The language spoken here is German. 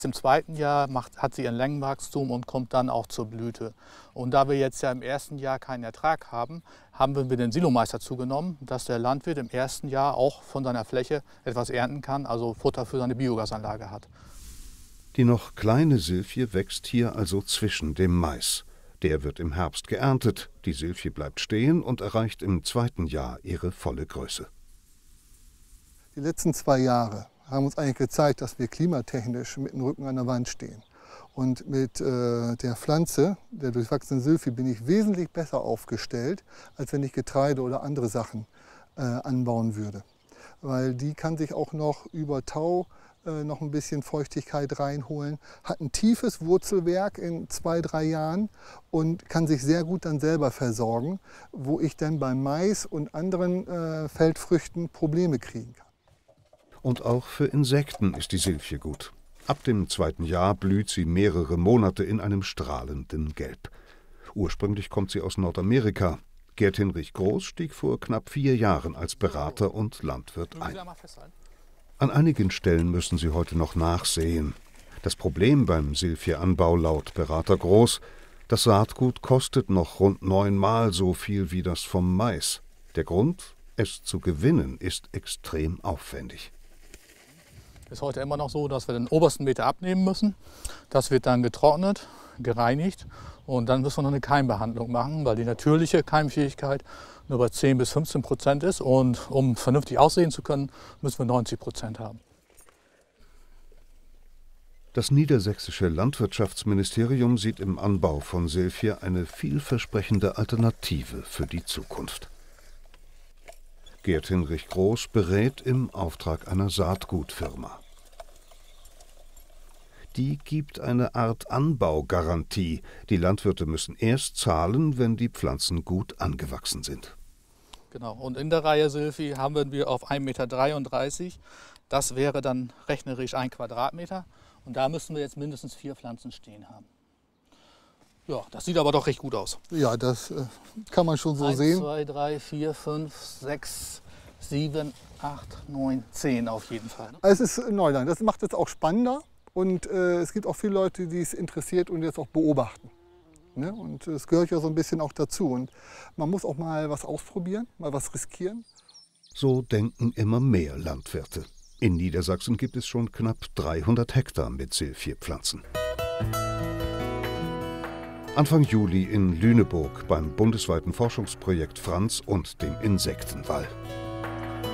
Im zweiten Jahr hat sie ihren Längenwachstum und kommt dann auch zur Blüte. Und da wir jetzt ja im ersten Jahr keinen Ertrag haben, haben wir den Silomeister zugenommen, dass der Landwirt im ersten Jahr auch von seiner Fläche etwas ernten kann, also Futter für seine Biogasanlage hat. Die noch kleine Silphie wächst hier also zwischen dem Mais. Der wird im Herbst geerntet, die Silphie bleibt stehen und erreicht im zweiten Jahr ihre volle Größe. Die letzten 2 Jahre haben uns eigentlich gezeigt, dass wir klimatechnisch mit dem Rücken an der Wand stehen. Und mit der Pflanze, der durchwachsenen Silphie, bin ich wesentlich besser aufgestellt, als wenn ich Getreide oder andere Sachen anbauen würde. Weil die kann sich auch noch über Tau noch ein bisschen Feuchtigkeit reinholen, hat ein tiefes Wurzelwerk in 2, 3 Jahren und kann sich sehr gut dann selber versorgen, wo ich dann beim Mais und anderen Feldfrüchten Probleme kriegen kann. Und auch für Insekten ist die Silphie gut. Ab dem zweiten Jahr blüht sie mehrere Monate in einem strahlenden Gelb. Ursprünglich kommt sie aus Nordamerika. Gerd Hinrich Groß stieg vor knapp 4 Jahren als Berater und Landwirt ein. An einigen Stellen müssen sie heute noch nachsehen. Das Problem beim Silphie-Anbau laut Berater Groß: Das Saatgut kostet noch rund 9-mal so viel wie das vom Mais. Der Grund: Es zu gewinnen ist extrem aufwendig. Ist heute immer noch so, dass wir den obersten Meter abnehmen müssen. Das wird dann getrocknet, gereinigt und dann müssen wir noch eine Keimbehandlung machen, weil die natürliche Keimfähigkeit nur bei 10–15% ist und um vernünftig aussehen zu können, müssen wir 90% haben. Das niedersächsische Landwirtschaftsministerium sieht im Anbau von Silphie eine vielversprechende Alternative für die Zukunft. Gerd Hinrich Groß berät im Auftrag einer Saatgutfirma. Die gibt eine Art Anbaugarantie. Die Landwirte müssen erst zahlen, wenn die Pflanzen gut angewachsen sind. Genau, und in der Reihe Silphie haben wir auf 1,33 Meter. Das wäre dann rechnerisch 1 Quadratmeter. Und da müssen wir jetzt mindestens 4 Pflanzen stehen haben. Ja, das sieht aber doch recht gut aus. Ja, das kann man schon so sehen. 1, 2, 3, 4, 5, 6, 7, 8, 9, 10 auf jeden Fall. Es ist Neuland. Das macht es auch spannender. Und es gibt auch viele Leute, die es interessiert und jetzt auch beobachten. Ne? Und es gehört ja so ein bisschen auch dazu. Und man muss auch mal was ausprobieren, mal was riskieren. So denken immer mehr Landwirte. In Niedersachsen gibt es schon knapp 300 Hektar mit Silphie-Pflanzen. Anfang Juli in Lüneburg beim bundesweiten Forschungsprojekt Franz und dem Insektenwall.